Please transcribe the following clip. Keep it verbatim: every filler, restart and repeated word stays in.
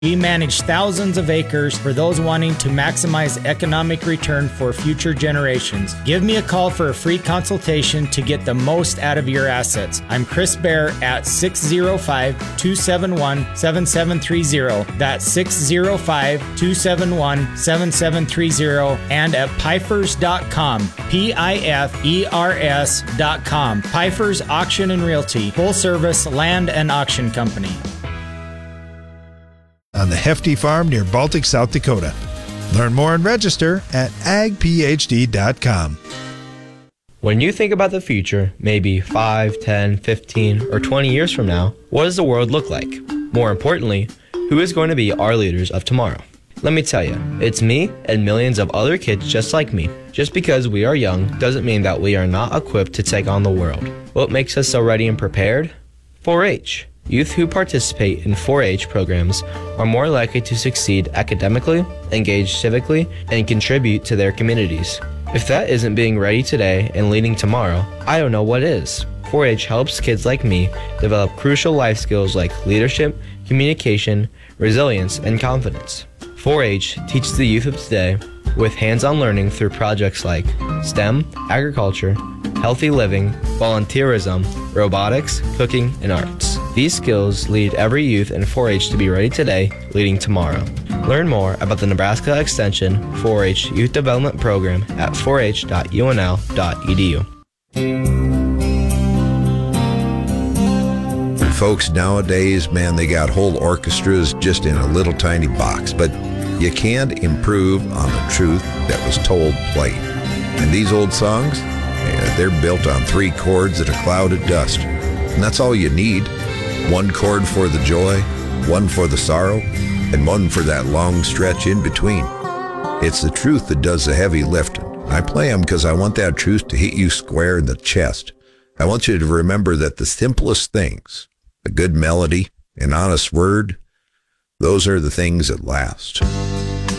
We manage thousands of acres for those wanting to maximize economic return for future generations. Give me a call for a free consultation to get the most out of your assets. I'm Chris Bear at six oh five, two seven one, seven seven three oh. That's six oh five, two seven one, seven seven three oh and at pifers dot com. P I F E R S dot com. Pifers Auction and Realty, full service land and auction company. On the Hefty Farm near Baltic, South Dakota. Learn more and register at ag p h d dot com. When you think about the future, maybe five, ten, fifteen, or twenty years from now, what does the world look like? More importantly, who is going to be our leaders of tomorrow? Let me tell you, it's me and millions of other kids just like me. Just because we are young doesn't mean that we are not equipped to take on the world. What makes us so ready and prepared? four H. Youth who participate in four H programs are more likely to succeed academically, engage civically, and contribute to their communities. If that isn't being ready today and leading tomorrow, I don't know what is. four H helps kids like me develop crucial life skills like leadership, communication, resilience, and confidence. four H teaches the youth of today with hands-on learning through projects like STEM, agriculture, healthy living, volunteerism, robotics, cooking, and arts. These skills lead every youth in four H to be ready today, leading tomorrow. Learn more about the Nebraska Extension four H Youth Development Program at four h dot u n l dot e d u. And folks, nowadays, man, they got whole orchestras just in a little tiny box, but you can't improve on the truth that was told plain. And these old songs, yeah, they're built on three chords and a cloud of dust. And that's all you need. One chord for the joy, one for the sorrow, and one for that long stretch in between. It's the truth that does the heavy lifting. I play them because I want that truth to hit you square in the chest. I want you to remember that the simplest things, a good melody, an honest word, those are the things that last.